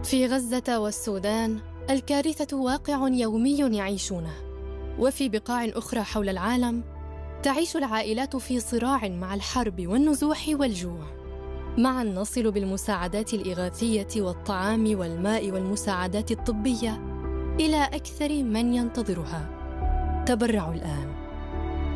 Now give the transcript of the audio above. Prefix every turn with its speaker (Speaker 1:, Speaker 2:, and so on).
Speaker 1: في غزة والسودان الكارثة واقع يومي يعيشونه، وفي بقاع أخرى حول العالم تعيش العائلات في صراع مع الحرب والنزوح والجوع. معا نصل بالمساعدات الإغاثية والطعام والماء والمساعدات الطبية إلى أكثر من ينتظرها. تبرعوا الآن.